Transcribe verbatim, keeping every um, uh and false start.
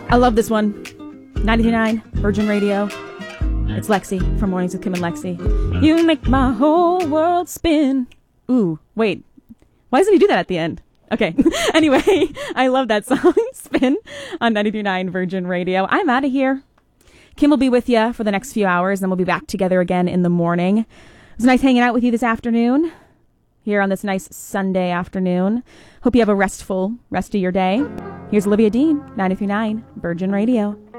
I love this one. ninety-three point nine Virgin Radio. It's Lexi from Mornings with Kim and Lexi. You make my whole world spin. Ooh, wait. Why doesn't he do that at the end? Okay. Anyway, I love that song, Spin, on ninety-three point nine Virgin Radio. I'm out of here. Kim will be with you for the next few hours, and we'll be back together again in the morning. It was nice hanging out with you this afternoon, here on this nice Sunday afternoon. Hope you have a restful rest of your day. Here's Olivia Dean, ninety-three point nine Virgin Radio.